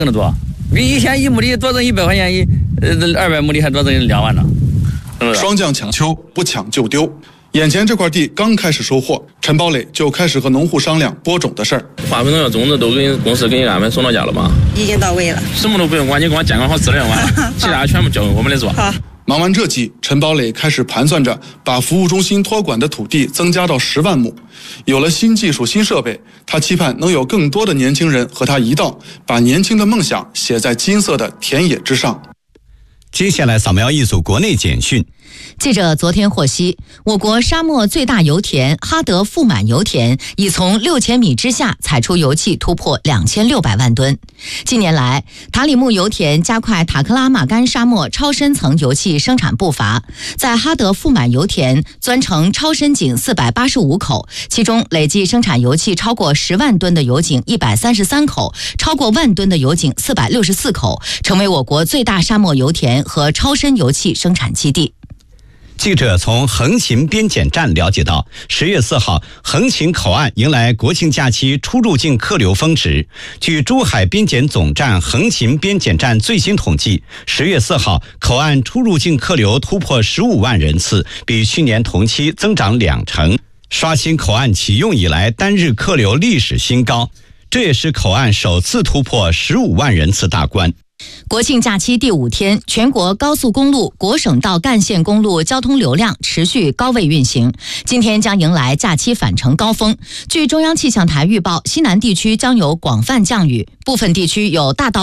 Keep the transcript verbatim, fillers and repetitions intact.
更多，比以前一亩地多挣一百块钱一，呃，二百亩地还多挣两万呢。 双降抢秋，不抢就丢。眼前这块地刚开始收获，陈宝磊就开始和农户商量播种的事儿。 化肥农药种子都给公司给你安排送到家了吗？ 已经到位了， 什么都不用管，你给我监管好质量完了，其他全部交给我们来做。 好。 忙完这季，陈宝磊开始盘算着把服务中心托管的土地增加到十万亩。有了新技术、新设备，他期盼能有更多的年轻人和他一道，把年轻的梦想写在金色的田野之上。 接下来扫描一组国内简讯。 记者昨天获悉，我国沙漠最大油田哈德富满油田已从六千米之下采出油气突破两千六百万吨。近年来，塔里木油田加快塔克拉玛干沙漠超深层油气生产步伐，在哈德富满油田钻成超深井四百八十五口，其中累计生产油气超过十万吨的油井一百三十三口，超过万吨的油井四百六十四口，成为我国最大沙漠油田和超深油气生产基地。 记者从横琴边检站了解到，十月四号，横琴口岸迎来国庆假期出入境客流峰值。据珠海边检总站横琴边检站最新统计，十月四号口岸出入境客流突破十五万人次，比去年同期增长两成，刷新口岸启用以来单日客流历史新高。这也是口岸首次突破十五万人次大关。 国庆假期第五天，全国高速公路、国省道干线公路交通流量持续高位运行。今天将迎来假期返程高峰。据中央气象台预报，西南地区将有广泛降雨，部分地区有大到